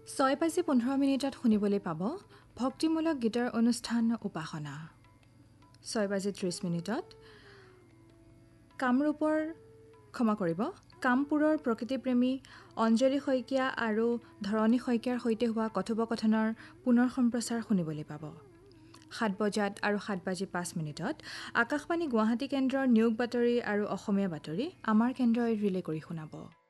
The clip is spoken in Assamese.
6:15 শুনিবলৈ পাব ভক্তিমূলক গীতৰ অনুষ্ঠান উপাসনা। 6:30 কামপুৰৰ প্ৰকৃতিপ্ৰেমী অঞ্জলি শইকীয়া আৰু ধৰণী শইকীয়াৰ সৈতে হোৱা কথোপকথনৰ পুনৰ সম্প্ৰচাৰ শুনিবলৈ পাব। 7 আৰু 7:05 আকাশবাণী গুৱাহাটী কেন্দ্ৰৰ নিয়োগ বাতৰি আৰু অসমীয়া বাতৰি আমাৰ কেন্দ্ৰই ৰিলে কৰি শুনাব।